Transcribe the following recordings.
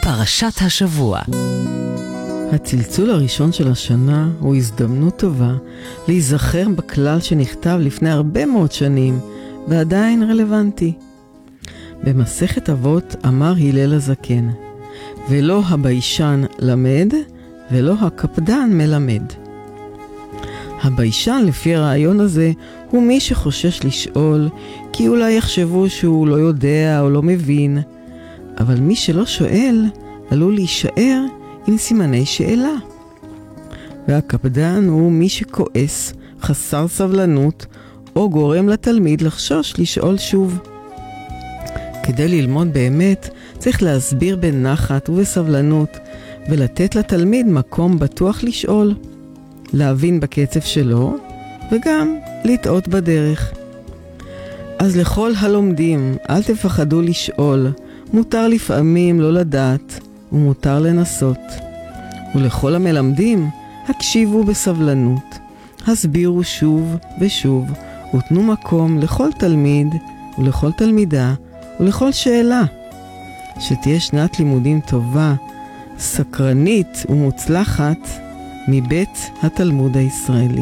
פרשת השבוע. הצלצול הראשון של השנה הוא הזדמנות טובה להיזכר בכלל שנכתב לפני הרבה מאוד שנים ועדיין רלוונטי. במסכת אבות אמר הלל הזקן, ולא הביישן למד ולא הקפדן מלמד. הביישן לפי הרעיון הזה הוא מי שחושש לשאול, כי אולי יחשבו שהוא לא יודע או לא מבין, אבל מי שלא שואל עלול להישאר עם סימני שאלה. והקפדן הוא מי שכועס, חסר סבלנות, או גורם לתלמיד לחשוש לשאול שוב. כדי ללמוד באמת צריך להסביר בנחת ובסבלנות, ולתת לתלמיד מקום בטוח לשאול, להבין בקצב שלו, וגם לטעות בדרך. אז לכל הלומדים, אל תפחדו לשאול, מותר לפעמים לא לדעת, ומותר לנסות. ולכל המלמדים, הקשיבו בסבלנות, הסבירו שוב ושוב, ותנו מקום לכל תלמיד ולכל תלמידה ולכל שאלה. שתהיה שנת לימודים טובה, סקרנית ומוצלחת מבית התלמוד הישראלי.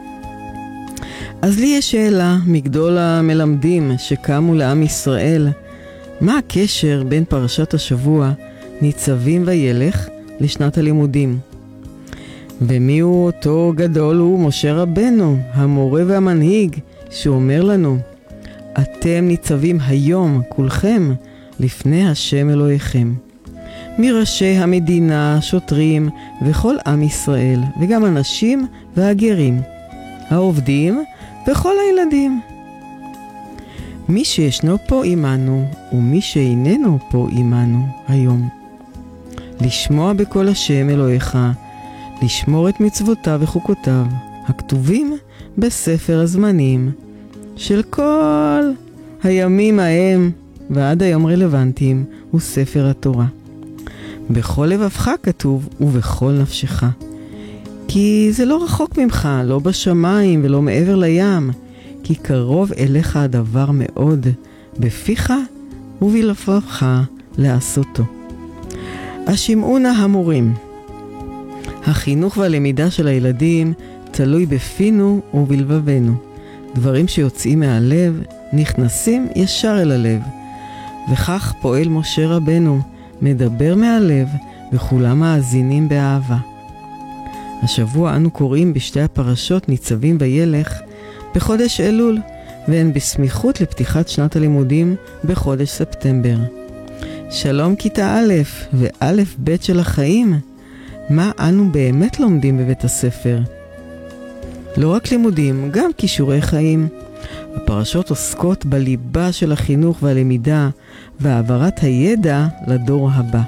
אז לי יש שאלה מגדול המלמדים שקמו לעם ישראל, מה הקשר בין פרשת השבוע ניצבים וילך לשנת הלימודים? ומי הוא אותו גדול? הוא משה רבנו, המורה והמנהיג, שאומר לנו, אתם ניצבים היום כולכם לפני השם אלוהיכם. מראשי המדינה, שוטרים וכל עם ישראל, וגם אנשים והגרים, העובדים וכל הילדים. מי שישנו פה עמנו ומי שאיננו פה עמנו היום. לשמוע בקול השם אלוהיך, לשמור את מצוותיו וחוקותיו, הכתובים בספר הזמנים של כל הימים ההם ועד היום רלוונטיים, הוא ספר התורה. בכל לבבך כתוב ובכל נפשך. כי זה לא רחוק ממך, לא בשמיים ולא מעבר לים, כי קרוב אליך הדבר מאוד, בפיך ובלבבך לעשותו. השמעונה המורים. החינוך והלמידה של הילדים תלוי בפינו ובלבבנו. דברים שיוצאים מהלב נכנסים ישר אל הלב. וכך פועל משה רבנו, מדבר מהלב וכולם מאזינים באהבה. השבוע אנו קוראים בשתי הפרשות ניצבים וילך בחודש אלול, והן בסמיכות לפתיחת שנת הלימודים בחודש ספטמבר. שלום כיתה א' וא' ב' של החיים. מה אנו באמת לומדים בבית הספר? לא רק לימודים, גם כישורי חיים. הפרשות עוסקות בליבה של החינוך והלמידה והעברת הידע לדור הבא.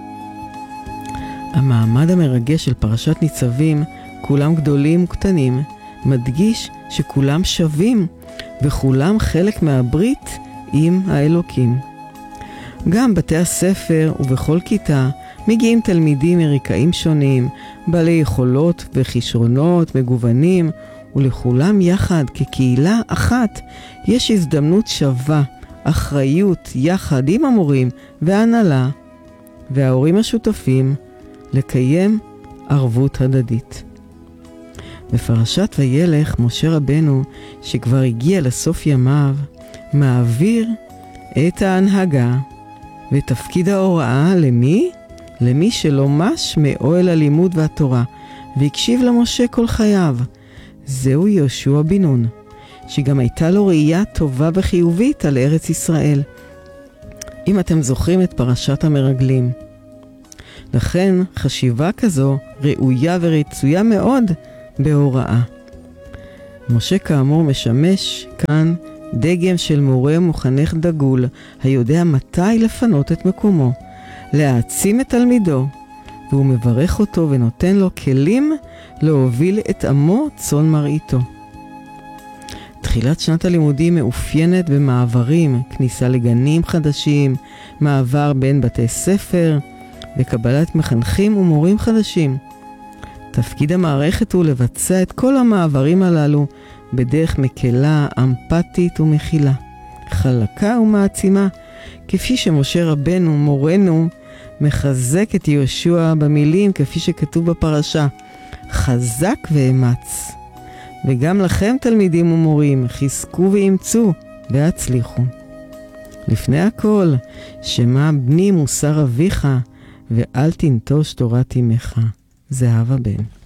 המעמד המרגש של פרשת ניצבים, כולם גדולים וקטנים, מדגיש שכולם שווים וכולם חלק מהברית עם האלוקים. גם בתי הספר ובכל כיתה מגיעים תלמידים מרקעים שונים, בעלי יכולות וכישרונות מגוונים, ולכולם יחד כקהילה אחת יש הזדמנות שווה, אחריות יחד עם המורים וההנהלה וההורים השותפים לקיים ערבות הדדית. בפרשת וילך משה רבנו, שכבר הגיע לסוף ימיו, מעביר את ההנהגה ותפקיד ההוראה למי? למי שלא מש מאוהל הלימוד והתורה והקשיב למשה כל חייו. זהו יהושע בן נון, שגם הייתה לו ראייה טובה וחיובית על ארץ ישראל, אם אתם זוכרים את פרשת המרגלים. לכן חשיבה כזו ראויה ורצויה מאוד בהוראה. משה כאמור משמש כאן דגם של מורה ומחנך דגול, היודע מתי לפנות את מקומו, להעצים את תלמידו, והוא מברך אותו ונותן לו כלים להוביל את עמו צאן מרעיתו. תחילת שנת הלימודים מאופיינת במעברים, כניסה לגנים חדשים, מעבר בין בתי ספר, וקבלת מחנכים ומורים חדשים. תפקיד המערכת הוא לבצע את כל המעברים הללו בדרך מקלה, אמפתית ומכילה, חלקה ומעצימה, כפי שמשה רבנו, מורנו, מחזק את יהושע במילים כפי שכתוב בפרשה, חזק ואמץ. וגם לכם תלמידים ומורים, חזקו ואמצו והצליחו. לפני הכל, שמע בני מוסר אביך, ואל תנטוש תורת אמך. זהבה בן.